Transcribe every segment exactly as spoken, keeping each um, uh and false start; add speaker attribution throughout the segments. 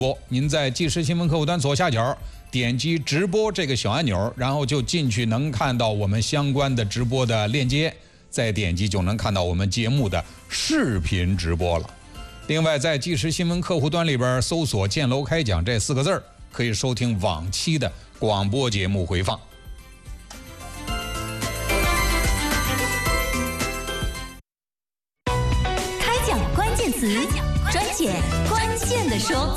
Speaker 1: 播，您在即时新闻客户端左下角点击直播这个小按钮，然后就进去能看到我们相关的直播的链接，再点击就能看到我们节目的视频直播了。另外，在即时新闻客户端里边搜索“建楼开讲”这四个字儿，可以收听往期的广播节目回放。
Speaker 2: 开讲关键词，专解关键的说。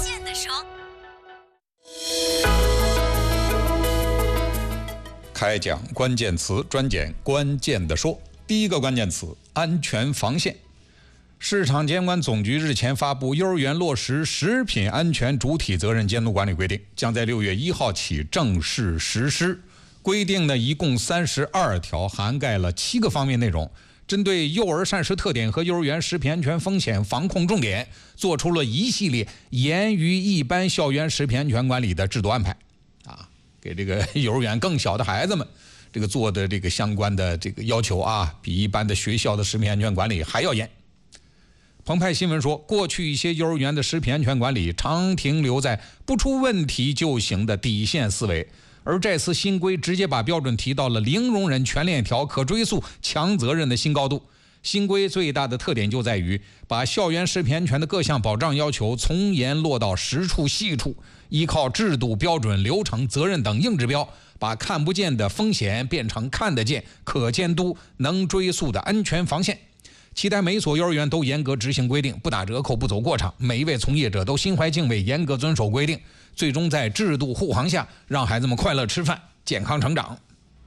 Speaker 1: 开讲关键词，专解关键的说。第一个关键词：安全防线。市场监管总局日前发布《幼儿园落实食品安全主体责任监督管理规定》，将在六月一号起正式实施。规定呢，一共三十二条，涵盖了七个方面内容，针对幼儿膳食特点和幼儿园食品安全风险防控重点，做出了一系列严于一般校园食品安全管理的制度安排。啊，给这个幼儿园更小的孩子们，这个做的这个相关的这个要求啊，比一般的学校的食品安全管理还要严。澎湃新闻说，过去一些幼儿园的食品安全管理常停留在不出问题就行的底线思维，而这次新规直接把标准提到了零容忍、全链条、可追溯、强责任的新高度。新规最大的特点就在于把校园食品安全的各项保障要求从严落到实处细处，依靠制度、标准、流程、责任等硬指标，把看不见的风险变成看得见、可监督、能追溯的安全防线。期待每所幼儿园都严格执行规定，不打折扣，不走过场，每一位从业者都心怀敬畏，严格遵守规定，最终在制度护航下，让孩子们快乐吃饭，健康成长。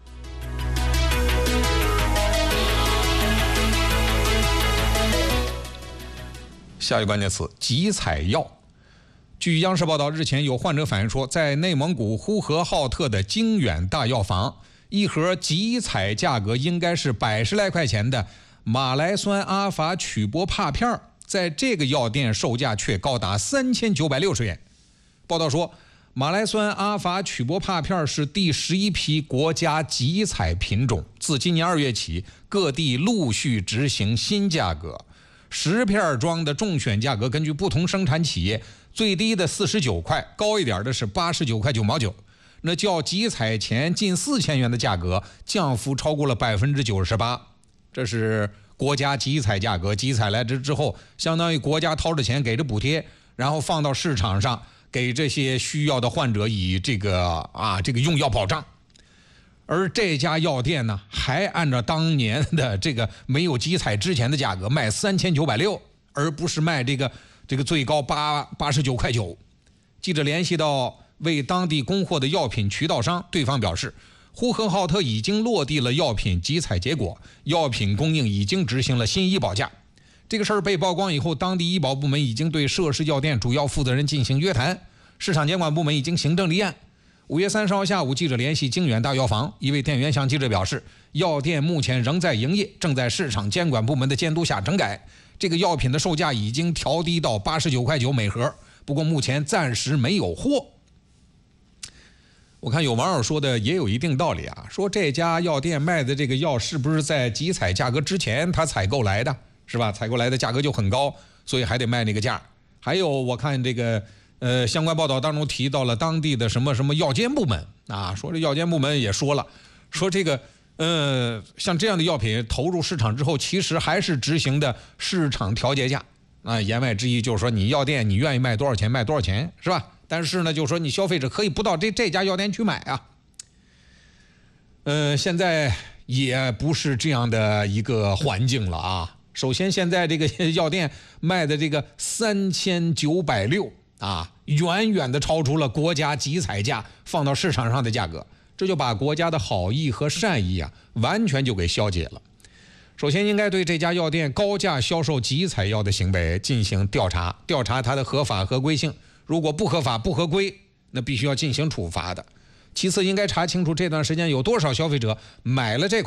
Speaker 1: 下一个关键词：集采药。据央视报道，日前有患者反映说，在内蒙古呼和浩特的京远大药房，一盒集采价格应该是百十来块钱的马来酸阿法曲波帕片，在这个药店售价却高达三千九百六十元。报道说，马来酸阿法曲波帕片是第十一批国家集采品种，自今年二月起，各地陆续执行新价格。十片装的中选价格根据不同生产企业，最低的四十九块，高一点的是八十九块九毛九。那较集采前近四千元的价格，降幅超过了百分之九十八。这是国家集采价格，集采来之之后，相当于国家掏着钱给着补贴，然后放到市场上，给这些需要的患者以这个啊这个用药保障。而这家药店呢，还按照当年的这个没有集采之前的价格卖三千九百六，而不是卖这个这个最高八八十九块九。记者联系到为当地供货的药品渠道商，对方表示，呼和浩特已经落地了药品集采结果，药品供应已经执行了新医保价。这个事儿被曝光以后，当地医保部门已经对涉事药店主要负责人进行约谈，市场监管部门已经行政立案。五月三十号下午，记者联系京远大药房，一位店员向记者表示，药店目前仍在营业，正在市场监管部门的监督下整改。这个药品的售价已经调低到八十九块九每盒，不过目前暂时没有货。我看有网友说的也有一定道理啊，说这家药店卖的这个药是不是在集采价格之前他采购来的，是吧？采购来的价格就很高，所以还得卖那个价。还有我看这个呃相关报道当中提到了当地的什么什么药监部门啊，说这药监部门也说了，说这个呃像这样的药品投入市场之后，其实还是执行的市场调节价啊，言外之意就是说你药店你愿意卖多少钱卖多少钱，是吧？但是呢，就是说你消费者可以不到这这家药店去买啊。呃，现在也不是这样的一个环境了啊。首先，现在这个药店卖的这个三千九百六啊，远远的超出了国家集采价放到市场上的价格，这就把国家的好意和善意啊，完全就给消解了。首先，应该对这家药店高价销售集采药的行为进行调查，调查它的合法合规性。如果不合法不合规，那必须要进行处罚的。其次，应该查清楚这段时间有多少消费者买了这款